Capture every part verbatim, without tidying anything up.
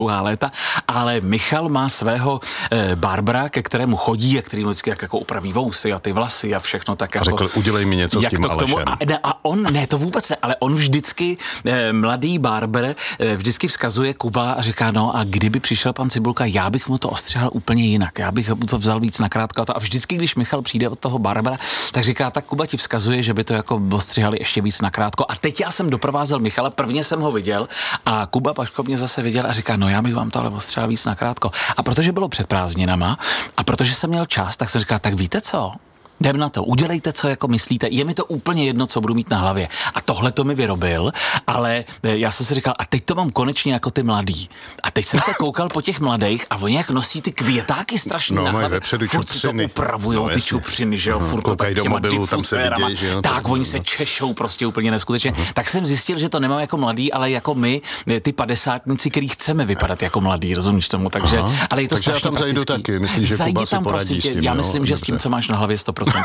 léta, ale Michal má svého e, barbara, ke kterému chodí a který vždycky jak, jako upraví vousy a ty vlasy a všechno tak a jako... řekl, udělej mi něco s tím Alešem. A, ne, a on, ne, to vůbec ne, ale on vždycky, e, mladý barber, e, vždycky vzkazuje Kuba a říká, no a kdyby přišel pan Cibulka, já bych mu to ostřihal úplně jinak, já bych mu to vzal víc nakrátko a to. A vždycky, když Michal přijde od toho barbara, tak říká, tak Kuba ti vzkazuje, že by to jako ostřihali ještě víc nakrátko. A teď já jsem doprovázel Michala, prvně jsem ho viděl a Kuba Paško mě zase viděl a říká, no já bych vám to ale ostřihal víc nakrátko. A protože bylo před prázdninama a protože jsem měl čas, tak jsem říkal, tak víte co? Jdem na to, udělejte, co jako myslíte. Je mi to úplně jedno, co budu mít na hlavě. A tohle to mi vyrobil, ale já jsem si říkal, a teď to mám konečně jako ty mladý. A teď jsem se koukal po těch mladých a oni jak nosí ty květáky strašně no, na hlavě. Vepředu furt si to upravujou, no, ty čupřiny, že jo, uh-huh. furt to tak těma mobilu, tam se vidějí, že jo. Tak, oni se češou prostě úplně neskutečně. Uh-huh. Tak jsem zjistil, že to nemám jako mladý, ale jako my, ty padesátníci, který chceme vypadat jako mladý, rozumíš tomu, takže, aha. ale je to takže strašně já tam zajdu taky, myslíš, že Kuba si poradí s tím, já myslím, že dobře. s tím, co máš na hlavě, sto procent.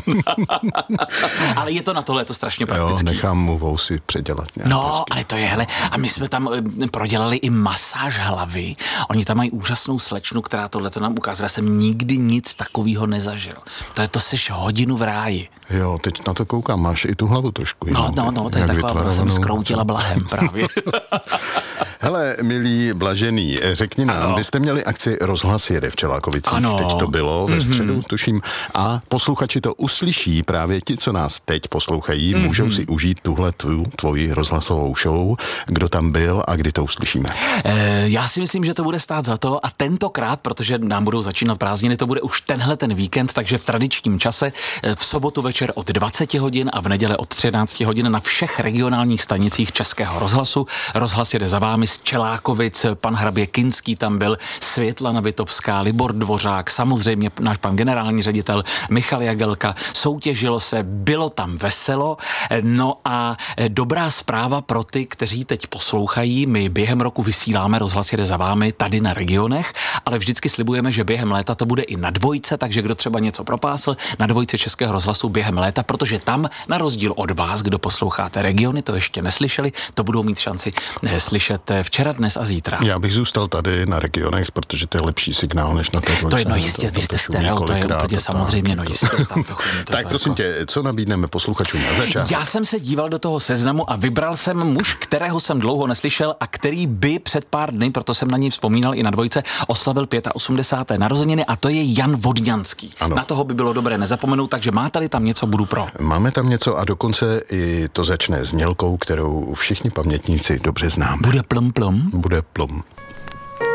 Ale je to na tohle, je to strašně praktický. Jo, nechám mu vousy předělat. No, hezky. Ale to je, hele, a my jsme tam prodělali i masáž hlavy. Oni tam mají úžasnou slečnu, která tohleto nám ukázala. Jsem nikdy nic takového nezažil. To je to, seš hodinu v ráji. Jo, teď na to koukám, máš i tu hlavu trošku. No, no, no, to je taková, ona se mi skroutila blahem právě. Hele, milí Blažený, řekni nám, ano. Byste měli akci Rozhlas jede v Čelákovicích, ano. Teď to bylo ve středu, mm-hmm. tuším, a posluchači to uslyší, právě ti, co nás teď poslouchají, mm-hmm. můžou si užít tuhle tu, tvoji rozhlasovou show, kdo tam byl a kdy to uslyšíme. E, já si myslím, že to bude stát za to a tentokrát, protože nám budou začínat prázdniny, to bude už tenhle ten víkend, takže v tradičním čase v sobotu večer od dvacet hodin a v neděle od třináct hodin na všech regionálních stanicích Českého rozhlasu. Rozhlas jede za vámi z Čelákovic, pan hrabě Kinský tam byl, Světlana Vitovská, Libor Dvořák, samozřejmě náš pan generální ředitel Michal Jagelka, soutěžilo se, bylo tam veselo, no a dobrá zpráva pro ty, kteří teď poslouchají, my během roku vysíláme Rozhlas jede za vámi tady na regionech, ale vždycky slibujeme, že během léta to bude i na dvojce, takže kdo třeba něco propásl, na dvojce Českého rozhlasu během léta, protože tam, na rozdíl od vás, kdo posloucháte regiony, to ještě neslyšeli, to budou mít šanci slyšet včera, dnes a zítra. Já bych zůstal tady na regionech, protože to je lepší signál, než na té dvojce. To je no jistě, vy jste stereo, to je úplně samozřejmě, no jistě. Tam to chodí, to tak to prosím jako... tě, co nabídneme posluchačům na začátku? Já jsem se díval do toho seznamu a vybral jsem muž, kterého jsem dlouho neslyšel a který by před pár dny, proto jsem na něj vzpomínal i na dvojce, oslavil osmdesáté páté narozeniny a to je Jan Vodňanský. Ano. Na toho by bylo dobré nezapomenout, takže máte-li tam něco, budu pro. Máme tam něco a dokonce i to začne znělkou, kterou všichni pamětníci dobře známe. Bude plum plum? Bude plum.